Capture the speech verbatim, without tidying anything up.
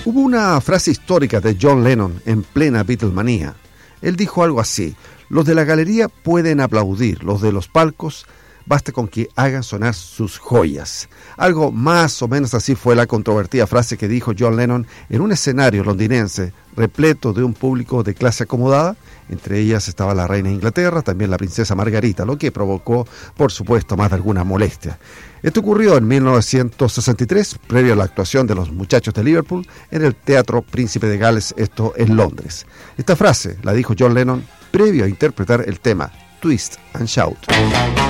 Hubo una frase histórica de John Lennon en plena Beatlemanía. Él dijo algo así: los de la galería pueden aplaudir, los de los palcos basta con que hagan sonar sus joyas. Algo más o menos así fue la controvertida frase que dijo John Lennon en un escenario londinense repleto de un público de clase acomodada. Entre ellas estaba la reina de Inglaterra, también la princesa Margarita, lo que provocó, por supuesto, más de alguna molestia. Esto ocurrió en mil novecientos sesenta y tres, previo a la actuación de los Muchachos de Liverpool en el Teatro Príncipe de Gales, esto en Londres. Esta frase la dijo John Lennon previo a interpretar el tema Twist and Shout.